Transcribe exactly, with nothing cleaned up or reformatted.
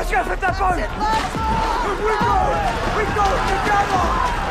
Let's go for that boat! We go! We go together!